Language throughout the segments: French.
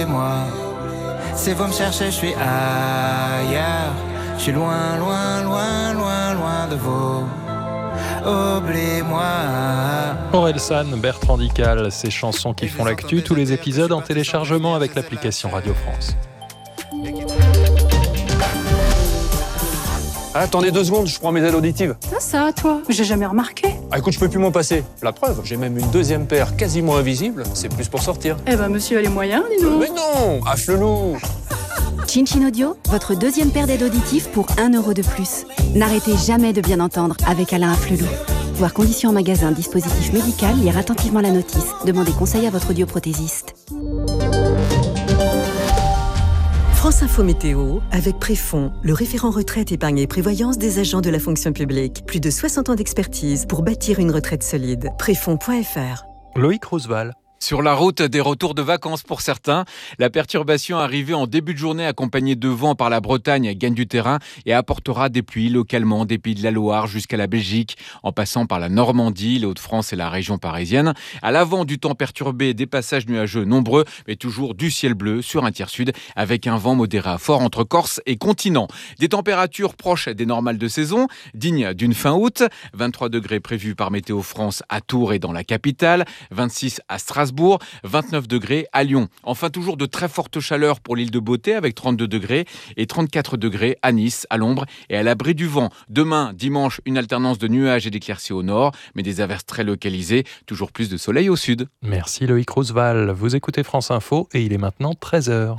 Moi, c'est vous me cherchez, je suis ailleurs. Je suis loin, loin, loin, loin, loin de vous. Oubliez-moi. Orelsan, Bertrand Dical, ces chansons qui font l'actu, tous les épisodes en téléchargement avec l'application Radio France. Attendez 2 secondes, je prends mes aides auditives. Ça, toi, j'ai jamais remarqué. Écoute, je peux plus m'en passer. La preuve, j'ai même une 2e paire quasiment invisible. C'est plus pour sortir. Eh ben, monsieur a les moyens, dis donc. Mais non, affle-nous. Chin Chin Audio, votre 2e paire d'aides auditives pour 1 € de plus. N'arrêtez jamais de bien entendre avec Alain Afflelou. Voir conditions en magasin, dispositif médical, lire attentivement la notice. Demandez conseil à votre audioprothésiste. France Info Météo, avec Préfond, le référent retraite, épargne et prévoyance des agents de la fonction publique. Plus de 60 ans d'expertise pour bâtir une retraite solide. Préfond.fr. Loïc Roosevelt. Sur la route des retours de vacances pour certains, la perturbation arrivée en début de journée accompagnée de vent par la Bretagne gagne du terrain et apportera des pluies localement des Pays de la Loire jusqu'à la Belgique, en passant par la Normandie, les Hauts-de-France et la région parisienne. À l'avant du temps perturbé, des passages nuageux nombreux, mais toujours du ciel bleu sur un tiers sud avec un vent modéré à fort entre Corse et continent. Des températures proches des normales de saison, dignes d'une fin août. 23 degrés prévus par Météo France à Tours et dans la capitale, 26 à Strasbourg, 29 degrés à Lyon. Enfin, toujours de très fortes chaleurs pour l'île de Beauté avec 32 degrés et 34 degrés à Nice, à l'ombre et à l'abri du vent. Demain, dimanche, une alternance de nuages et d'éclaircies au nord, mais des averses très localisées, toujours plus de soleil au sud. Merci Loïc Roosevelt. Vous écoutez France Info et il est maintenant 13h.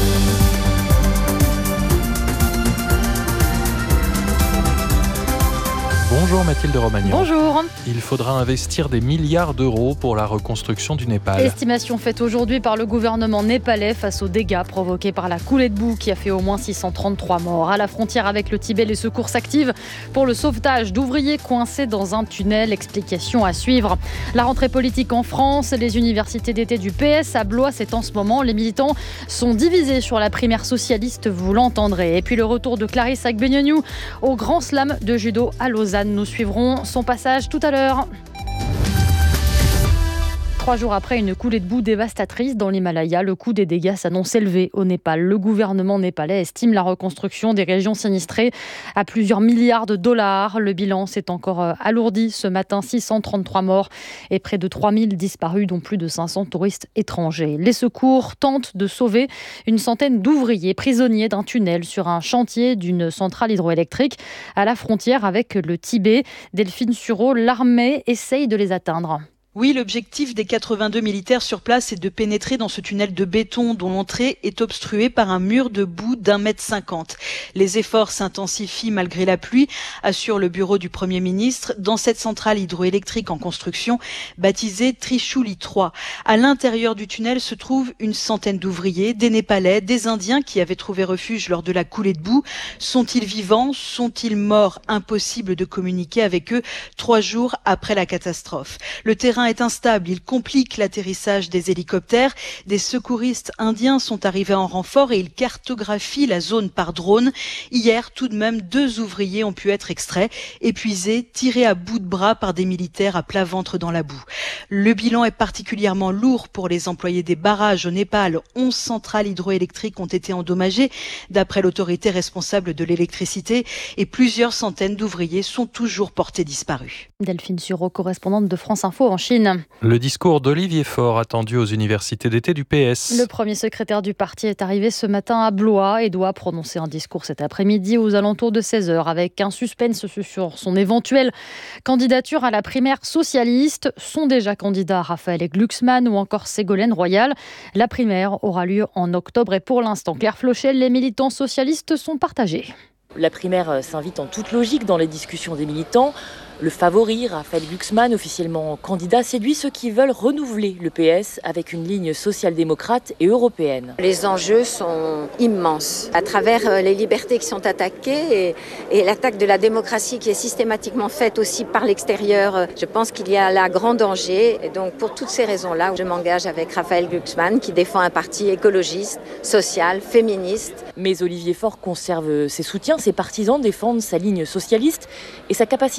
Bonjour Mathilde Romagnan. Bonjour. Il faudra investir des milliards d'euros pour la reconstruction du Népal. Estimation faite aujourd'hui par le gouvernement népalais face aux dégâts provoqués par la coulée de boue qui a fait au moins 633 morts. À la frontière avec le Tibet, les secours s'activent pour le sauvetage d'ouvriers coincés dans un tunnel. Explication à suivre. La rentrée politique en France, les universités d'été du PS à Blois, c'est en ce moment. Les militants sont divisés sur la primaire socialiste, vous l'entendrez. Et puis le retour de Clarisse Agbenienou au Grand Slam de judo à Lausanne. Nous suivrons son passage tout à l'heure. 3 jours après une coulée de boue dévastatrice dans l'Himalaya, le coût des dégâts s'annonce élevé au Népal. Le gouvernement népalais estime la reconstruction des régions sinistrées à plusieurs milliards de dollars. Le bilan s'est encore alourdi ce matin, 633 morts et près de 3000 disparus, dont plus de 500 touristes étrangers. Les secours tentent de sauver une centaine d'ouvriers prisonniers d'un tunnel sur un chantier d'une centrale hydroélectrique à la frontière avec le Tibet. Delphine Sureau, l'armée essaye de les atteindre. Oui, l'objectif des 82 militaires sur place est de pénétrer dans ce tunnel de béton dont l'entrée est obstruée par un mur de boue d'1,50 m. Les efforts s'intensifient malgré la pluie, assure le bureau du Premier ministre, dans cette centrale hydroélectrique en construction baptisée Trishuli 3. À l'intérieur du tunnel se trouvent une centaine d'ouvriers, des Népalais, des Indiens qui avaient trouvé refuge lors de la coulée de boue. Sont-ils vivants? Sont-ils morts? Impossible de communiquer avec eux 3 jours après la catastrophe. Le terrain est instable, il complique l'atterrissage des hélicoptères. Des secouristes indiens sont arrivés en renfort et ils cartographient la zone par drone. Hier, tout de même, 2 ouvriers ont pu être extraits, épuisés, tirés à bout de bras par des militaires à plat ventre dans la boue. Le bilan est particulièrement lourd pour les employés des barrages au Népal. 11 centrales hydroélectriques ont été endommagées, d'après l'autorité responsable de l'électricité, et plusieurs centaines d'ouvriers sont toujours portés disparus. Delphine Sureau, correspondante de France Info en Chine. Le discours d'Olivier Faure attendu aux universités d'été du PS. Le premier secrétaire du parti est arrivé ce matin à Blois et doit prononcer un discours cet après-midi aux alentours de 16h avec un suspense sur son éventuelle candidature à la primaire socialiste. Sont déjà candidats Raphaël Glucksmann ou encore Ségolène Royal. La primaire aura lieu en octobre et pour l'instant, Claire Flochel, les militants socialistes sont partagés. La primaire s'invite en toute logique dans les discussions des militants. Le favori, Raphaël Glucksmann, officiellement candidat, séduit ceux qui veulent renouveler le PS avec une ligne social-démocrate et européenne. Les enjeux sont immenses. À travers les libertés qui sont attaquées et l'attaque de la démocratie qui est systématiquement faite aussi par l'extérieur, je pense qu'il y a là grand danger. Et donc pour toutes ces raisons-là, je m'engage avec Raphaël Glucksmann qui défend un parti écologiste, social, féministe. Mais Olivier Faure conserve ses soutiens, ses partisans défendent sa ligne socialiste et sa capacité à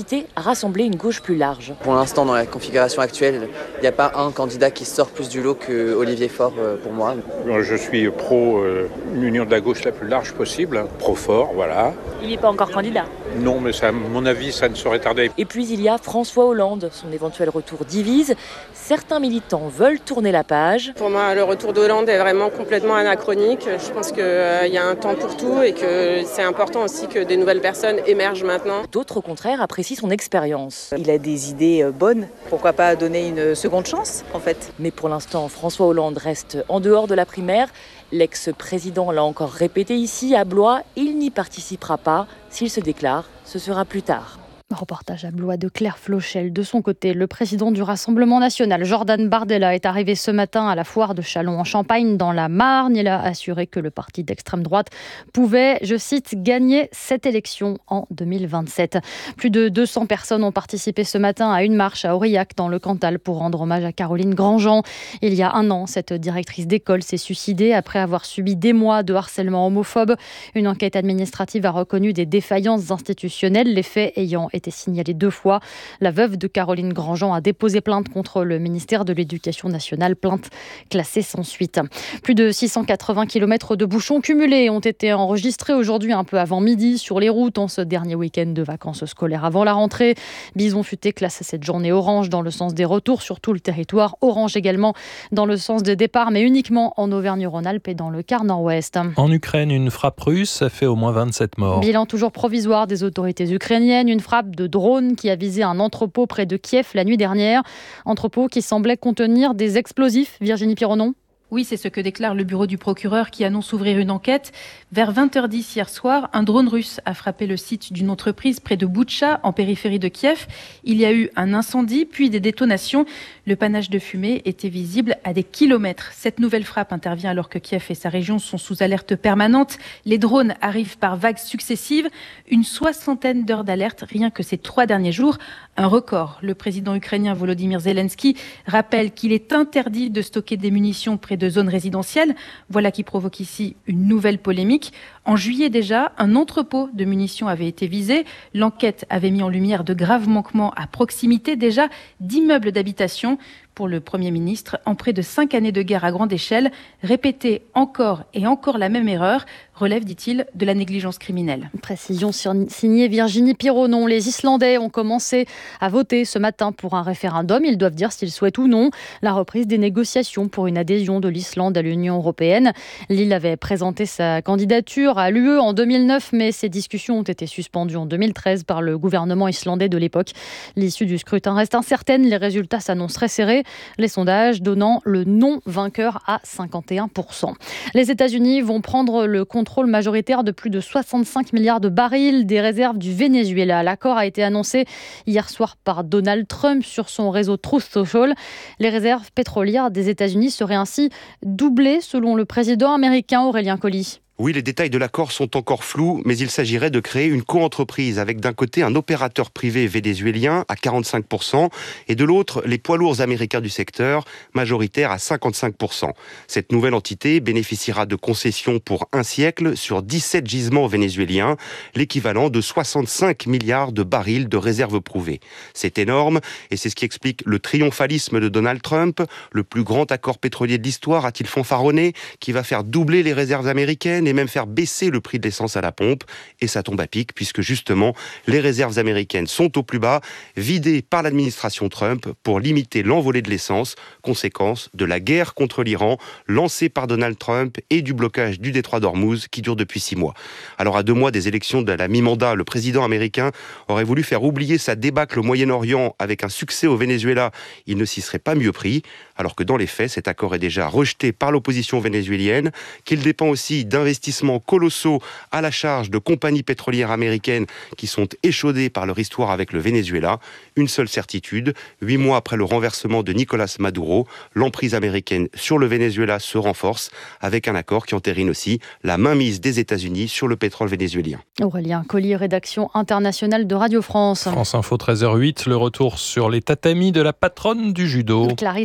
rassembler une gauche plus large. Pour l'instant, dans la configuration actuelle, il n'y a pas un candidat qui sort plus du lot que Olivier Faure pour moi. Je suis pro une union de la gauche la plus large possible, pro Faure, voilà. Il n'est pas encore candidat. Non, mais ça, à mon avis, ça ne saurait tarder. Et puis il y a François Hollande. Son éventuel retour divise. Certains militants veulent tourner la page. Pour moi, le retour d'Hollande est vraiment complètement anachronique. Je pense qu'il y a un temps pour tout et que c'est important aussi que des nouvelles personnes émergent maintenant. D'autres, au contraire, apprécient son expérience. Il a des idées bonnes. Pourquoi pas donner une seconde chance, en fait. Mais pour l'instant, François Hollande reste en dehors de la primaire. L'ex-président l'a encore répété ici, à Blois, il n'y participera pas. S'il se déclare, ce sera plus tard. Reportage à Blois de Claire Flochel. De son côté, le président du Rassemblement national, Jordan Bardella, est arrivé ce matin à la foire de Châlons en Champagne, dans la Marne. Il a assuré que le parti d'extrême droite pouvait, je cite, gagner cette élection en 2027. Plus de 200 personnes ont participé ce matin à une marche à Aurillac, dans le Cantal, pour rendre hommage à Caroline Grandjean. Il y a un an, cette directrice d'école s'est suicidée après avoir subi des mois de harcèlement homophobe. Une enquête administrative a reconnu des défaillances institutionnelles, les faits ayant été signalé 2 fois. La veuve de Caroline Grandjean a déposé plainte contre le ministère de l'Éducation nationale, plainte classée sans suite. Plus de 680 km de bouchons cumulés ont été enregistrés aujourd'hui un peu avant midi sur les routes en ce dernier week-end de vacances scolaires avant la rentrée. Bison Futé classe cette journée orange dans le sens des retours sur tout le territoire, orange également dans le sens des départs, mais uniquement en Auvergne-Rhône-Alpes et dans le quart nord-ouest. En Ukraine, une frappe russe a fait au moins 27 morts. Bilan toujours provisoire des autorités ukrainiennes, une frappe de drone qui a visé un entrepôt près de Kiev la nuit dernière. Entrepôt qui semblait contenir des explosifs. Virginie Pironneau. Oui, c'est ce que déclare le bureau du procureur qui annonce ouvrir une enquête. Vers 20h10 hier soir, un drone russe a frappé le site d'une entreprise près de Boutcha, en périphérie de Kiev. Il y a eu un incendie, puis des détonations. Le panache de fumée était visible à des kilomètres. Cette nouvelle frappe intervient alors que Kiev et sa région sont sous alerte permanente. Les drones arrivent par vagues successives. Une 60aine d'heures d'alerte, rien que ces 3 derniers jours. Un record. Le président ukrainien Volodymyr Zelensky rappelle qu'il est interdit de stocker des munitions près de zones résidentielles. Voilà qui provoque ici une nouvelle polémique. En juillet déjà, un entrepôt de munitions avait été visé. L'enquête avait mis en lumière de graves manquements à proximité déjà d'immeubles d'habitation. Pour le Premier ministre, en près de 5 années de guerre à grande échelle, répéter encore et encore la même erreur relève, dit-il, de la négligence criminelle. Précision signée Virginie Pironneau. Les Islandais ont commencé à voter ce matin pour un référendum. Ils doivent dire s'ils souhaitent ou non la reprise des négociations pour une adhésion de l'Islande à l'Union européenne. L'île avait présenté sa candidature à l'UE en 2009, mais ces discussions ont été suspendues en 2013 par le gouvernement islandais de l'époque. L'issue du scrutin reste incertaine. Les résultats s'annoncent très serrés. Les sondages donnant le non-vainqueur à 51%. Les États-Unis vont prendre le contrôle majoritaire de plus de 65 milliards de barils des réserves du Venezuela. L'accord a été annoncé hier soir par Donald Trump sur son réseau Truth Social. Les réserves pétrolières des États-Unis seraient ainsi doublées selon le président américain Aurélien Colli. Oui, les détails de l'accord sont encore flous, mais il s'agirait de créer une coentreprise avec d'un côté un opérateur privé vénézuélien à 45% et de l'autre les poids lourds américains du secteur, majoritaires à 55%. Cette nouvelle entité bénéficiera de concessions pour 1 siècle sur 17 gisements vénézuéliens, l'équivalent de 65 milliards de barils de réserves prouvées. C'est énorme et c'est ce qui explique le triomphalisme de Donald Trump. Le plus grand accord pétrolier de l'histoire, a-t-il fanfaronné, qui va faire doubler les réserves américaines et même faire baisser le prix de l'essence à la pompe. Et ça tombe à pic, puisque justement, les réserves américaines sont au plus bas, vidées par l'administration Trump pour limiter l'envolée de l'essence, conséquence de la guerre contre l'Iran, lancée par Donald Trump et du blocage du détroit d'Ormuz, qui dure depuis 6 mois. Alors, à 2 mois des élections de la mi-mandat, le président américain aurait voulu faire oublier sa débâcle au Moyen-Orient avec un succès au Venezuela. Il ne s'y serait pas mieux pris, alors que dans les faits, cet accord est déjà rejeté par l'opposition vénézuélienne, qu'il dépend aussi d'investissements colossaux à la charge de compagnies pétrolières américaines qui sont échaudées par leur histoire avec le Venezuela. Une seule certitude, 8 mois après le renversement de Nicolás Maduro, l'emprise américaine sur le Venezuela se renforce avec un accord qui entérine aussi la mainmise des États-Unis sur le pétrole vénézuélien. Aurélien Colli, rédaction internationale de Radio France. France Info 13h08, le retour sur les tatamis de la patronne du judo. Clarisse Agbegnoni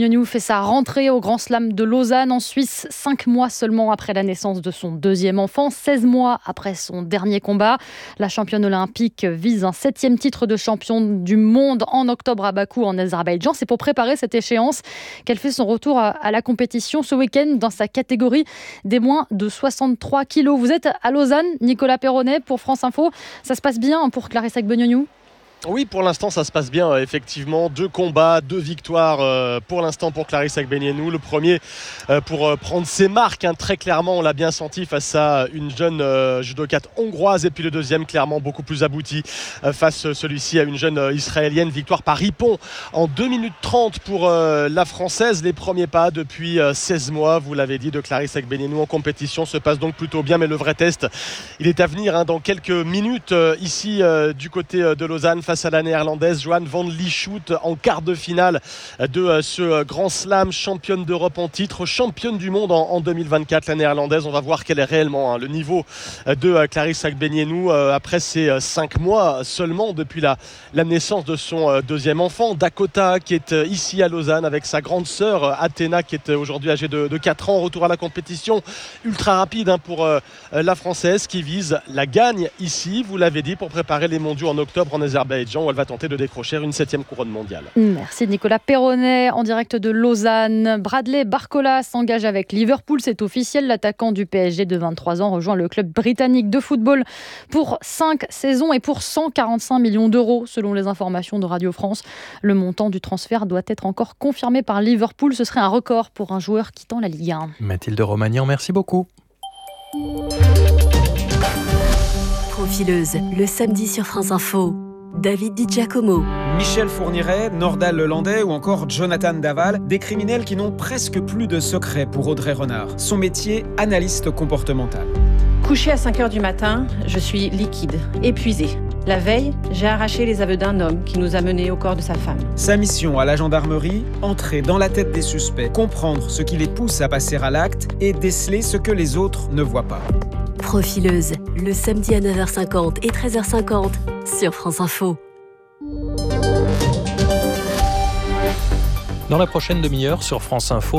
Benyoniou fait sa rentrée au Grand Slam de Lausanne en Suisse, 5 mois seulement après la naissance de son deuxième enfant, 16 mois après son dernier combat. La championne olympique vise un 7e titre de champion du monde en octobre à Bakou en Azerbaïdjan. C'est pour préparer cette échéance qu'elle fait son retour à la compétition ce week-end dans sa catégorie des moins de 63 kilos. Vous êtes à Lausanne, Nicolas Perronnet pour France Info. Ça se passe bien pour Clarissa Benyoniou ? Oui, pour l'instant, ça se passe bien, effectivement. 2 combats, 2 victoires pour l'instant pour Clarissa Benyoniou. Le premier pour prendre ses marques, très clairement, on l'a bien senti face à une jeune judokate hongroise. Et puis le deuxième, clairement, beaucoup plus abouti face celui-ci à une jeune israélienne. Victoire par ippon en 2 minutes 30 pour la Française. Les premiers pas depuis 16 mois, vous l'avez dit, de Clarissa Benyoniou en compétition se passe donc plutôt bien. Mais le vrai test, il est à venir dans quelques minutes ici du côté de Lausanne, face à la néerlandaise Johanne van Lieshout en quart de finale de ce Grand Slam, championne d'Europe en titre, championne du monde en 2024. La néerlandaise, on va voir quel est réellement le niveau de Clarissa Benyoniou après ces 5 mois seulement depuis la naissance de son deuxième enfant. Dakota qui est ici à Lausanne avec sa grande sœur Athéna qui est aujourd'hui âgée de 4 ans. Retour à la compétition ultra rapide pour la Française qui vise la gagne ici, vous l'avez dit, pour préparer les mondiaux en octobre en Azerbaïdjan où elle va tenter de décrocher une 7e couronne mondiale. Merci Nicolas Perronnet en direct de Lausanne. Bradley Barcola s'engage avec Liverpool, c'est officiel. L'attaquant du PSG de 23 ans rejoint le club britannique de football pour 5 saisons et pour 145 millions d'euros selon les informations de Radio France. Le montant du transfert doit être encore confirmé par Liverpool. Ce serait un record pour un joueur quittant la Ligue 1. Mathilde Romagnan, merci beaucoup. Profileuse, le samedi sur France Info. David Di Giacomo, Michel Fourniret, Nordal Lelandais ou encore Jonathan Daval, des criminels qui n'ont presque plus de secret pour Audrey Renard. Son métier, analyste comportemental. Couché à 5h du matin, je suis liquide, épuisée. La veille, j'ai arraché les aveux d'un homme qui nous a menés au corps de sa femme. Sa mission à la gendarmerie, entrer dans la tête des suspects, comprendre ce qui les pousse à passer à l'acte et déceler ce que les autres ne voient pas. Profileuse, le samedi à 9h50 et 13h50 sur France Info. Dans la prochaine demi-heure sur France Info,